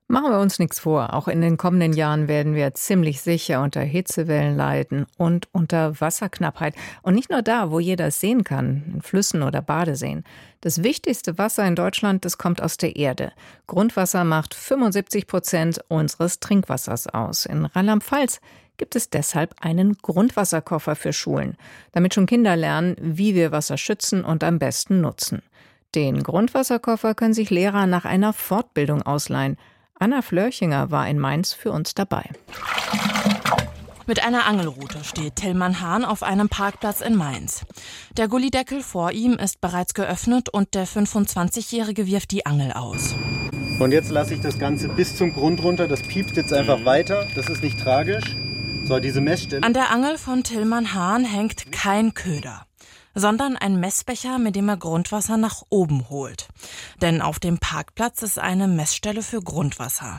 Machen wir uns nichts vor, auch in den kommenden Jahren werden wir ziemlich sicher unter Hitzewellen leiden und unter Wasserknappheit. Und nicht nur da, wo jeder es sehen kann, in Flüssen oder Badeseen. Das wichtigste Wasser in Deutschland, das kommt aus der Erde. Grundwasser macht 75% unseres Trinkwassers aus. In Rheinland-Pfalz gibt es deshalb einen Grundwasserkoffer für Schulen, damit schon Kinder lernen, wie wir Wasser schützen und am besten nutzen. Den Grundwasserkoffer können sich Lehrer nach einer Fortbildung ausleihen. Anna Flörchinger war in Mainz für uns dabei. Mit einer Angelrute steht Tillmann Hahn auf einem Parkplatz in Mainz. Der Gullideckel vor ihm ist bereits geöffnet und der 25-Jährige wirft die Angel aus. Und jetzt lasse ich das Ganze bis zum Grund runter. Das piept jetzt einfach weiter. Das ist nicht tragisch. So, diese Messstelle. An der Angel von Tillmann Hahn hängt kein Köder, sondern ein Messbecher, mit dem er Grundwasser nach oben holt. Denn auf dem Parkplatz ist eine Messstelle für Grundwasser.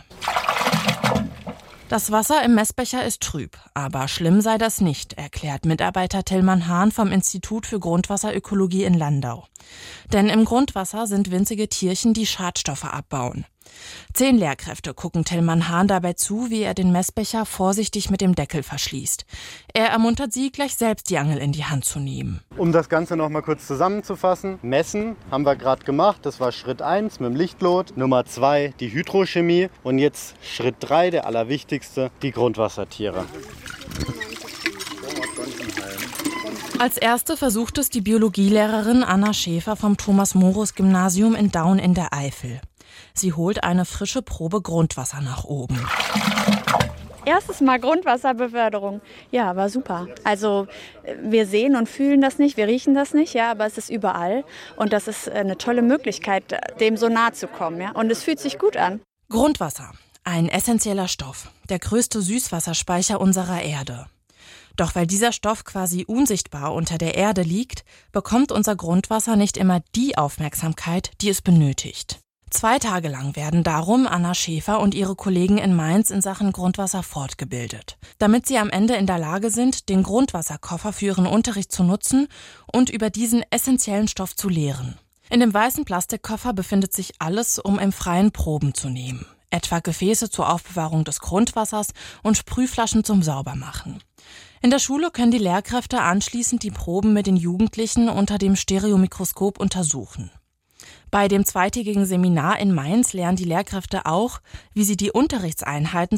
Das Wasser im Messbecher ist trüb, aber schlimm sei das nicht, erklärt Mitarbeiter Tillmann Hahn vom Institut für Grundwasserökologie in Landau. Denn im Grundwasser sind winzige Tierchen, die Schadstoffe abbauen. 10 Lehrkräfte gucken Tillmann Hahn dabei zu, wie er den Messbecher vorsichtig mit dem Deckel verschließt. Er ermuntert sie, gleich selbst die Angel in die Hand zu nehmen. Um das Ganze noch mal kurz zusammenzufassen. Messen haben wir gerade gemacht. Das war Schritt 1 mit dem Lichtlot. Nummer 2 die Hydrochemie. Und jetzt Schritt 3, der allerwichtigste, die Grundwassertiere. Als erste versucht es die Biologielehrerin Anna Schäfer vom Thomas-Morus-Gymnasium in Daun in der Eifel. Sie holt eine frische Probe Grundwasser nach oben. Erstes Mal Grundwasserbeförderung. Ja, war super. Also wir sehen und fühlen das nicht, wir riechen das nicht, ja, aber es ist überall. Und das ist eine tolle Möglichkeit, dem so nahe zu kommen. Ja? Und es fühlt sich gut an. Grundwasser, ein essentieller Stoff, der größte Süßwasserspeicher unserer Erde. Doch weil dieser Stoff quasi unsichtbar unter der Erde liegt, bekommt unser Grundwasser nicht immer die Aufmerksamkeit, die es benötigt. 2 Tage lang werden darum Anna Schäfer und ihre Kollegen in Mainz in Sachen Grundwasser fortgebildet, damit sie am Ende in der Lage sind, den Grundwasserkoffer für ihren Unterricht zu nutzen und über diesen essentiellen Stoff zu lehren. In dem weißen Plastikkoffer befindet sich alles, um im Freien Proben zu nehmen. Etwa Gefäße zur Aufbewahrung des Grundwassers und Sprühflaschen zum Saubermachen. In der Schule können die Lehrkräfte anschließend die Proben mit den Jugendlichen unter dem Stereomikroskop untersuchen. Bei dem zweitägigen Seminar in Mainz lernen die Lehrkräfte auch, wie sie die Unterrichtseinheiten